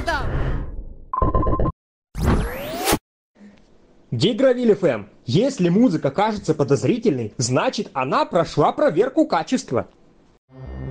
там? Гигровиль ФМ. Если музыка кажется подозрительной, значит она прошла проверку качества.